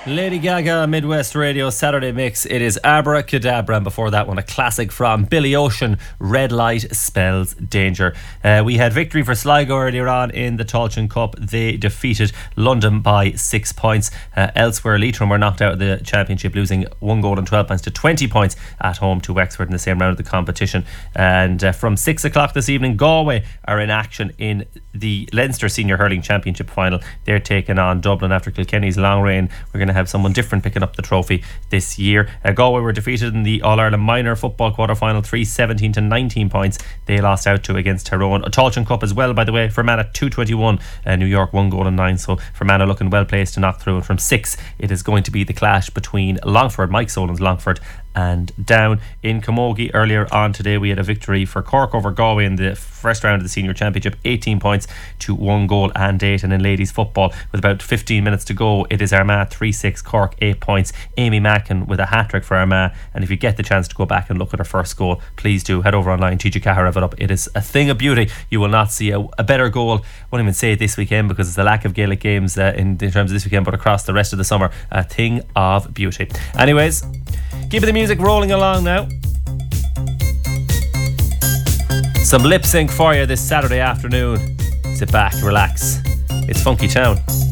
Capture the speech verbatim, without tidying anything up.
Lady Gaga, Midwest Radio Saturday Mix. It is Abracadabra, and before that one, a classic from Billy Ocean, Red Light Spells Danger. Uh, we had victory for Sligo earlier on in the Tailteann Cup. They defeated London by six points. Uh, elsewhere, Leitrim were knocked out of the championship, losing one goal and twelve points to twenty points at home to Wexford in the same round of the competition. And uh, from six o'clock this evening, Galway are in action in the Leinster Senior Hurling Championship final. They're taking on Dublin after Kilkenny's long reign. We're going to have someone different picking up the trophy this year. Uh, Galway were defeated in the All-Ireland Minor Football quarter-final, three seventeen to nineteen points. They lost out to against Tyrone. A Tailteann Cup as well, by the way, Fermanagh two twenty-one, uh, New York one goal and nine. So Fermanagh looking well placed to knock through. And from six, it is going to be the clash between Longford, Mike Solan's Longford, and Down. In Camogie earlier on today, we had a victory for Cork over Galway in the first round of the Senior Championship, eighteen points to one goal and eight. And in ladies football, with about fifteen minutes to go, it is Armagh three six, Cork eight points. Amy Mackin with a hat-trick for Armagh, and if you get the chance to go back and look at her first goal, please do. Head over online, T G Cahar have it up. It is a thing of beauty. You will not see a, a better goal. I won't even say it this weekend because it's the lack of Gaelic games uh, in, in terms of this weekend, but across the rest of the summer, a thing of beauty. Anyways, keeping the music rolling along now. Some lip sync for you this Saturday afternoon. Sit back, relax. It's Funky Town.